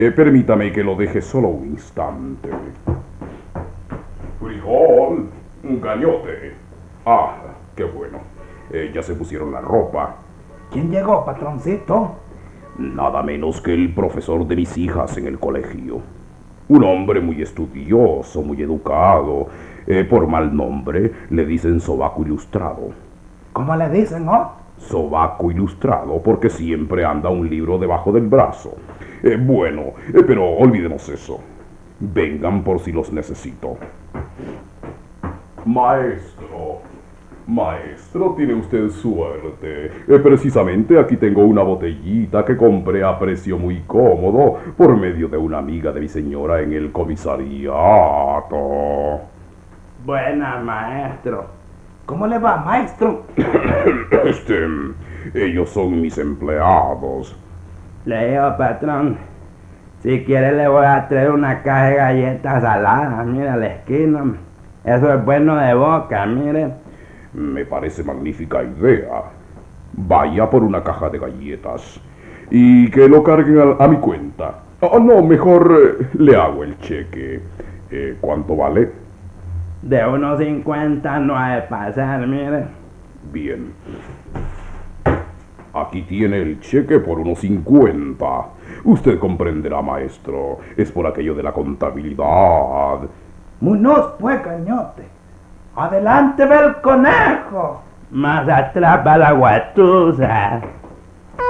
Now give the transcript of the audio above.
Permítame que lo deje solo un instante. Frijol, un gañote. Ah, qué bueno. Ya se pusieron la ropa. ¿Quién llegó, patroncito? Nada menos que el profesor de mis hijas en el colegio. Un hombre muy estudioso, muy educado. Por mal nombre le dicen sobaco ilustrado. ¿Cómo le dicen, no? Sobaco ilustrado porque siempre anda un libro debajo del brazo. Bueno, pero olvidemos eso. Vengan por si los necesito. Maestro, tiene usted suerte. Precisamente aquí tengo una botellita que compré a precio muy cómodo por medio de una amiga de mi señora en el comisariato. Buena, maestro. ¿Cómo le va, maestro? Ellos son mis empleados. Le digo, patrón, si quiere le voy a traer una caja de galletas saladas, mire, a la esquina. Eso es bueno de boca, mire. Me parece magnífica idea. Vaya por una caja de galletas y que lo carguen a mi cuenta. No, mejor le hago el cheque. ¿Cuánto vale? De unos 50 no ha de pasar, mire. Bien. Aquí tiene el cheque por unos 50. Usted comprenderá, maestro. Es por aquello de la contabilidad. Munoz, pues, cañote. Adelante va el conejo. Más atrás va la guatusa.